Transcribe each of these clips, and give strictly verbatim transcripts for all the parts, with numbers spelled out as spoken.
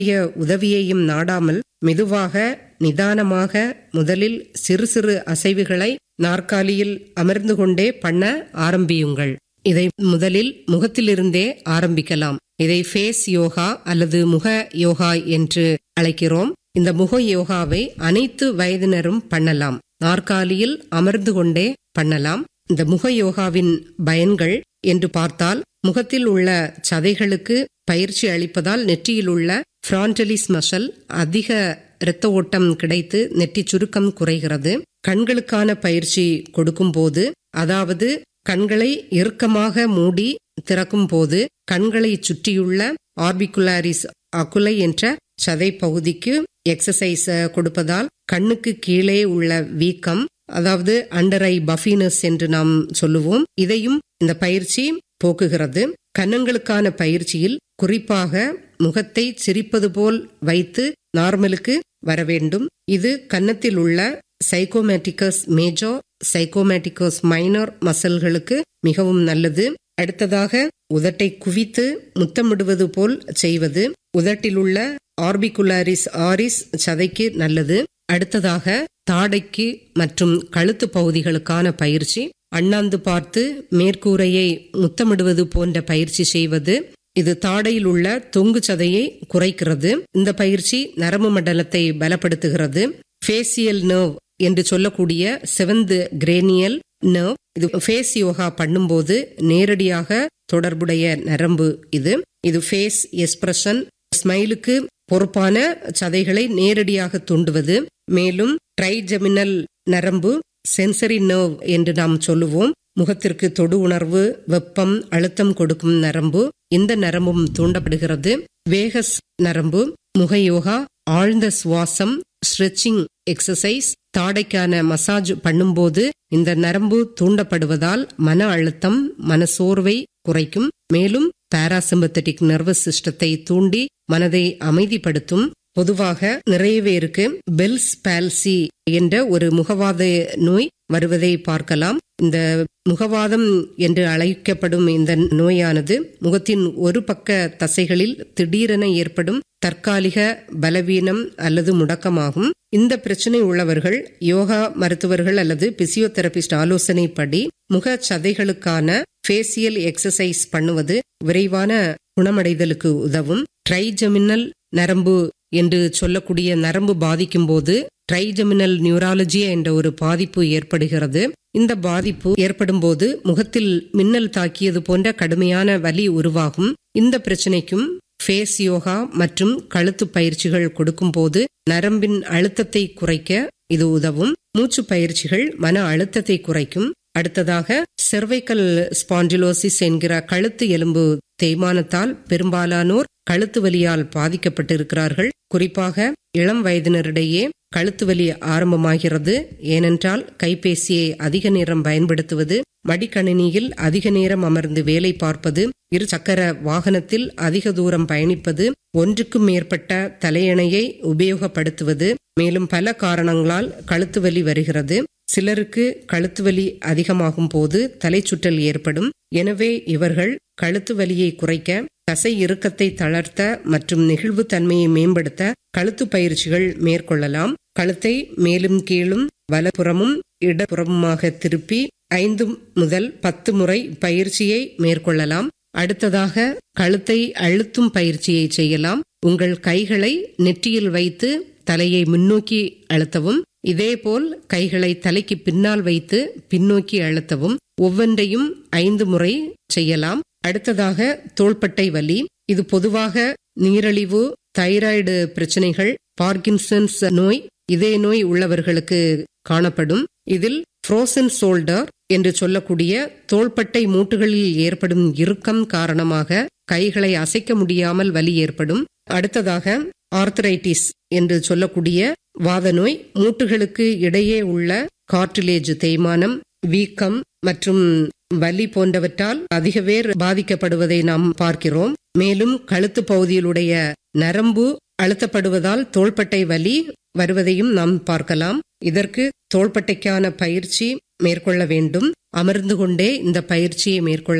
உதவியையும் நாடாமல் மெதுவாக நிதானமாக முதலில் சிறு சிறு அசைவுகளை நாற்காலியில் அமர்ந்து கொண்டே பண்ண ஆரம்பியுங்கள். இதை முதலில் முகத்திலிருந்தே ஆரம்பிக்கலாம். இதை ஃபேஸ் யோகா அல்லது முக யோகா என்று அழைக்கிறோம். இந்த முக யோகாவை அனைத்து வயதினரும் பண்ணலாம். நாற்காலியில் அமர்ந்து கொண்டே பண்ணலாம். இந்த முக யோகாவின் பயன்கள் என்று பார்த்தால், முகத்தில் உள்ள சதைகளுக்கு பயிற்சி அளிப்பதால் நெற்றியில் உள்ள ஃப்ரான்டலிஸ் மசில் அதிக இரத்த ஓட்டம் கிடைத்து நெற்றி சுருக்கம் குறைகிறது. கண்களுக்கான பயிற்சி கொடுக்கும் போது, அதாவது கண்களை இறுக்கமாக மூடி திறக்கும் போது கண்களை சுற்றியுள்ள ஆர்பிகுலாரிஸ் அகுலை என்ற சதை பகுதிக்கு எக்ஸசைஸ் கொடுப்பதால் கண்ணுக்கு கீழே உள்ள வீக்கம், அதாவது அண்டர் ஐ பஃபினஸ் என்று நாம் சொல்லுவோம், இதையும் இந்த பயிற்சி போக்குகிறது. கன்னங்களுக்கான பயிற்சியில் குறிப்பாக முகத்தை சிரிப்பது போல் வைத்து நார்மலுக்கு வர வேண்டும். இது கன்னத்தில் உள்ள சைகோமேட்டிகஸ் மேஜர், சைகோமேட்டிகஸ் மைனர் மசில்களுக்கு மிகவும் நல்லது. அடுத்ததாக உதட்டை குவித்து முத்தமிடுவது போல் செய்வது உதட்டில் உள்ள ஆர்பிகுலாரிஸ் ஆரிஸ் சதைக்கு நல்லது. அடுத்ததாக தாடைக்கு மற்றும் கழுத்து பகுதிகளுக்கான பயிற்சி, அண்ணாந்து பார்த்து மேற்கூரையை முத்தமிடுவது போன்ற பயிற்சி செய்வது. இது தாடையில் உள்ள தொங்கு சதையை குறைக்கிறது. இந்த பயிற்சி நரம்பு மண்டலத்தை பலப்படுத்துகிறது. ஃபேசியல் நர்வ் என்று சொல்லக்கூடிய செவன்த் கிரேனியல் நர்வ், இது ஃபேஸ் யோகா பண்ணும்போது நேரடியாக தொடர்புடைய நரம்பு. இது இது ஃபேஸ் எக்ஸ்பிரஷன், ஸ்மைலுக்கு பொறுப்பான சதைகளை நேரடியாக தூண்டுவது. மேலும் ட்ரைஜெமினல் நரம்பு, சென்சரி நர்வ் என்று நாம் சொல்லுவோம், முகத்திற்கு தொடு உணர்வு, வெப்பம், அழுத்தம் கொடுக்கும் நரம்பு. இந்த நரம்பும் தூண்டப்படுகிறது. வேகஸ் நரம்பு, முக யோகா, ஆழ்ந்த சுவாசம், ஸ்ட்ரெச்சிங் எக்ஸசைஸ், தாடைக்கான மசாஜ் பண்ணும்போது இந்த நரம்பு தூண்டப்படுவதால் மன அழுத்தம், மனசோர்வை குறைக்கும். மேலும் பாராசிம்பத்தட்டிக் நர்வஸ் சிஸ்டத்தை தூண்டி மனதை அமைதிப்படுத்தும். பொதுவாக நிறைய பேருக்கு பெல்ஸ் பால்சி என்ற ஒரு முகவாத நோய் வருவதை பார்க்கலாம். இந்த முகவாதம் என்று அழைக்கப்படும் இந்த நோயானது முகத்தின் ஒரு பக்க தசைகளில் திடீரென ஏற்படும் தற்காலிக பலவீனம் அல்லது முடக்கமாகும். இந்த பிரச்சனை உள்ளவர்கள் யோகா மருத்துவர்கள் அல்லது பிசியோதெரபிஸ்ட் ஆலோசனைப்படி முக சதைகளுக்கான ஃபேசியல் எக்ஸசைஸ் பண்ணுவது விரைவான குணமடைதலுக்கு உதவும். ட்ரைஜெமினல் நரம்பு என்று சொல்லக்கூடிய நரம்பு பாதிக்கும் போது ட்ரைஜெமினல் நியூராலஜி என்ற ஒரு பாதிப்பு ஏற்படுகிறது. இந்த பாதிப்பு ஏற்படும் போது முகத்தில் மின்னல் தாக்கியது போன்ற கடுமையான வலி உருவாகும். இந்த பிரச்சனைக்கும் ஃபேஸ் யோகா மற்றும் கழுத்து பயிற்சிகள் கொடுக்கும் போது நரம்பின் அழுத்தத்தை குறைக்க இது உதவும். மூச்சு பயிற்சிகள் மன அழுத்தத்தை குறைக்கும். அடுத்ததாக செர்வைக்கல் ஸ்பாண்டிலோசிஸ் என்கிற கழுத்து எலும்பு தேய்மானத்தால் பெரும்பாலானோர் கழுத்து வலியால் பாதிக்கப்பட்டிருக்கிறார்கள். குறிப்பாக இளம் வயதினரிடையே கழுத்து வலி ஆரம்பமாகிறது. ஏனென்றால் கைபேசியை அதிக நேரம் பயன்படுத்துவது, மடிக்கணினியில் அதிக நேரம் அமர்ந்து வேலை பார்ப்பது, இரு சக்கர வாகனத்தில் அதிக தூரம் பயணிப்பது, ஒன்றுக்கும் மேற்பட்ட தலையணையை உபயோகப்படுத்துவது, மேலும் பல காரணங்களால் கழுத்து வலி வருகிறது. சிலருக்கு கழுத்து வலி அதிகமாகும் போது தலை சுற்றல் ஏற்படும். எனவே இவர்கள் கழுத்து வலியை குறைக்க, தசை இறுக்கத்தை தளர்த்த மற்றும் நெகிழ்வு தன்மையை மேம்படுத்த கழுத்து பயிற்சிகள் மேற்கொள்ளலாம். கழுத்தை மேலும் கீழும் வலப்புறமும் இடப்புறமுமாக திருப்பி ஐந்து முதல் பத்து முறை பயிற்சியை மேற்கொள்ளலாம். அடுத்ததாக கழுத்தை அழுத்தும் பயிற்சியை செய்யலாம். உங்கள் கைகளை நெற்றியில் வைத்து தலையை முன்னோக்கி அழுத்தவும். இதேபோல் கைகளை தலைக்கு பின்னால் வைத்து பின்னோக்கி அழுத்தவும். ஒவ்வொன்றையும் ஐந்து முறை செய்யலாம். அடுத்ததாக தோள்பட்டை வலி. இது பொதுவாக நீரிழிவு, தைராய்டு பிரச்சனைகள், பார்க்கின்சன்ஸ் நோய், இதய நோய் உள்ளவர்களுக்கு காணப்படும். இதில் ஃப்ரோசன் ஷோல்டர் என்று சொல்லக்கூடிய தோள்பட்டை மூட்டுகளில் ஏற்படும் இறுக்கம் காரணமாக கைகளை அசைக்க முடியாமல் வலி ஏற்படும். அடுத்ததாக ஆர்த்தரைட்டிஸ் என்று சொல்லக்கூடிய வாத நோய், மூட்டுகளுக்கு இடையே உள்ள கார்டிலேஜ் தேய்மானம், வீக்கம் மற்றும் வலி போன்றவற்றால் அதிக பேர் பாதிக்கப்படுவதை நாம் பார்க்கிறோம். மேலும் கழுத்து பகுதியிலுடைய நரம்பு அழுத்தப்படுவதால் தோள்பட்டை வலி வருவதையும் நாம் பார்க்கலாம். இதற்கு தோள்பட்டைக்கான பயிற்சி மேற்கொள்ள வேண்டும். அமர்ந்து கொண்டே இந்த பயிற்சியை மேற்கொள்ளலாம்.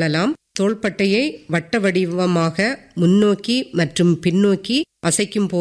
தோள்பட்டையை வட்ட வடிவமாக முன்னோக்கி மற்றும் பின்னோக்கி அசைக்கும் போது